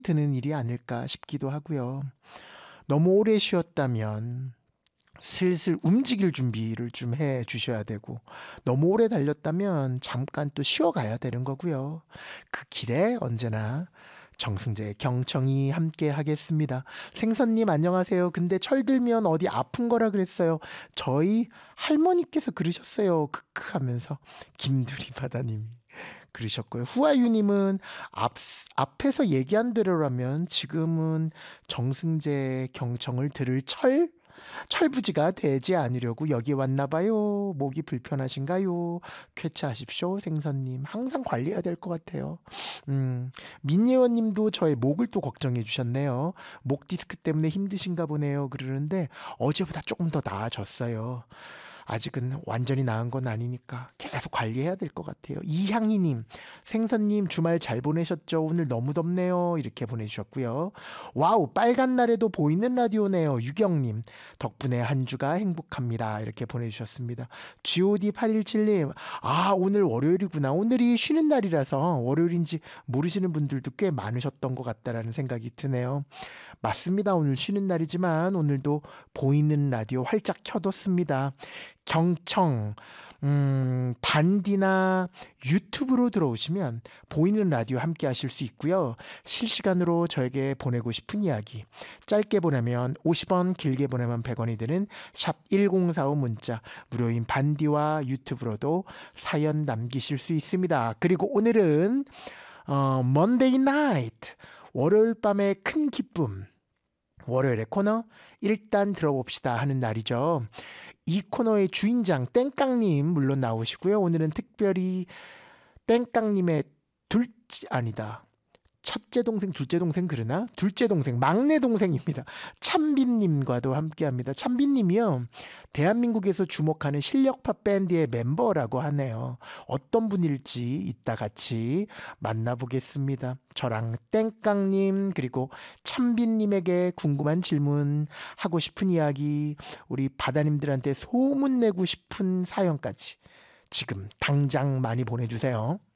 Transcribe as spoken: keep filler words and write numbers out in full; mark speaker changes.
Speaker 1: 드는 일이 아닐까 싶기도 하고요. 너무 오래 쉬었다면 슬슬 움직일 준비를 좀 해 주셔야 되고, 너무 오래 달렸다면 잠깐 또 쉬어가야 되는 거고요. 그 길에 언제나 정승재의 경청이 함께 하겠습니다. 생선님 안녕하세요. 근데 철들면 어디 아픈 거라 그랬어요. 저희 할머니께서 그러셨어요. 크크 하면서 김두리 바다님이 그러셨고요. 후아유님은 앞, 앞에서 얘기한 대로라면 지금은 정승재의 경청을 들을 철? 철부지가 되지 않으려고 여기 왔나 봐요. 목이 불편하신가요? 쾌차하십시오. 생선님. 항상 관리해야 될 것 같아요. 음, 민예원님도 저의 목을 또 걱정해 주셨네요. 목 디스크 때문에 힘드신가 보네요. 그러는데 어제보다 조금 더 나아졌어요. 아직은 완전히 나은 건 아니니까 계속 관리해야 될 것 같아요. 이향희님, 생선님 주말 잘 보내셨죠? 오늘 너무 덥네요. 이렇게 보내주셨고요. 와우, 빨간 날에도 보이는 라디오네요. 유경님, 덕분에 한 주가 행복합니다. 이렇게 보내주셨습니다. 지오디 팔일칠님, 아, 오늘 월요일이구나. 오늘이 쉬는 날이라서 월요일인지 모르시는 분들도 꽤 많으셨던 것 같다라는 생각이 드네요. 맞습니다. 오늘 쉬는 날이지만 오늘도 보이는 라디오 활짝 켜뒀습니다. 경청, 음, 반디나 유튜브로 들어오시면 보이는 라디오 함께 하실 수 있고요. 실시간으로 저에게 보내고 싶은 이야기, 짧게 보내면 오십 원, 길게 보내면 백 원이 드는 샵 일공사오 문자, 무료인 반디와 유튜브로도 사연 남기실 수 있습니다. 그리고 오늘은 어, 먼데이 나이트, 월요일 밤의 큰 기쁨, 월요일의 코너 일단 들어봅시다 하는 날이죠. 이 코너의 주인장 땡깡님 물론 나오시고요. 오늘은 특별히 땡깡님의 둘째, 아니다, 첫째 동생, 둘째 동생 그러나? 둘째 동생, 막내 동생입니다. 찬빈님과도 함께합니다. 찬빈님이요, 대한민국에서 주목하는 실력파 밴드의 멤버라고 하네요. 어떤 분일지 이따 같이 만나보겠습니다. 저랑 땡깡님 그리고 찬빈님에게 궁금한 질문, 하고 싶은 이야기, 우리 바다님들한테 소문내고 싶은 사연까지 지금 당장 많이 보내주세요.